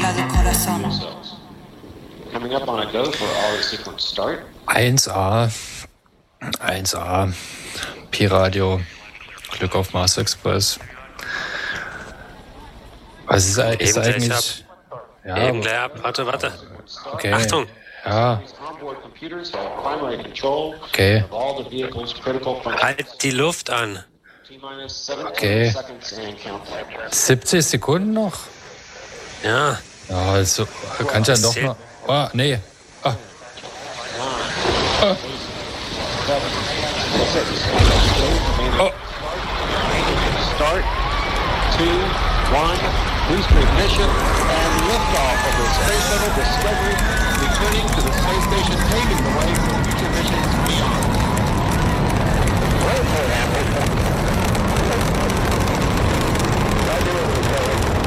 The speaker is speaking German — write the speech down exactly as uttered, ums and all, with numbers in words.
isla de corazón. Coming up on a go for auto sequence start. eins A. eins A. Pi-Radio. Glück auf Mars Express. Was ist, ist Eben eigentlich... gleich Ja, Eben gleich ab. Warte, warte. okay. Achtung. Ja, okay. Halt die Luft an. Okay. siebzig Sekunden noch? Ja. Ja, also, kann ja doch noch... Ah, nee. Ah. Ah. Oh. Start, two, one, booster ignition, and liftoff of the Space Shuttle Discovery, returning to the space station, paving the way for future missions beyond. Well,